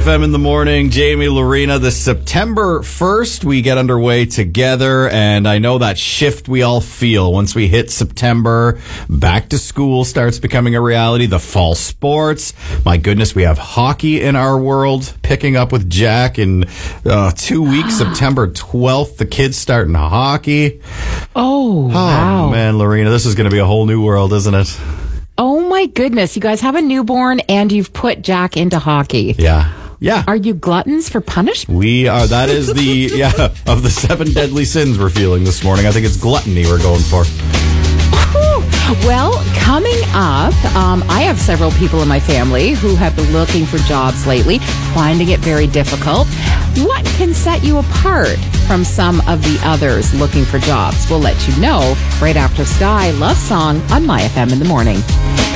FM in the morning, Jamie, Lorena. This September 1st, we get underway together, and I know that shift we all feel once we hit September. Back to school starts becoming a reality. The fall sports. My goodness, we have hockey in our world picking up with Jack in 2 weeks, September 12th. The kids starting hockey. Oh, wow. Man, Lorena, this is going to be a whole new world, isn't it? Oh, my goodness. You guys have a newborn and you've put Jack into hockey. Yeah. Yeah. Are you gluttons for punishment? We are. That is the, of the 7 deadly sins we're feeling this morning. I think it's gluttony we're going for. Well, coming up, I have several people in my family who have been looking for jobs lately, finding it very difficult. What can set you apart from some of the others looking for jobs? We'll let you know right after Sky Love Song on My FM in the morning.